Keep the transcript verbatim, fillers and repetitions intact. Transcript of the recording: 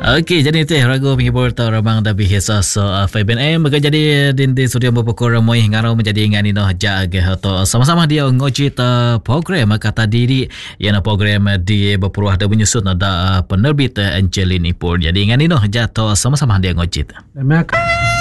Okey, jadi teh ragu penghibur tau ramang dah biasa so uh, Fabian M maka jadi din di studio berpukul ramai ngarau menjadi ngani noh jaga atau sama-sama dia ngoci ta program kata diri yang program di berperuah ada menyusut ada penerbit Angelin Ipur. Jadi ngani noh jatuh sama-sama dia ngoci. Demikian.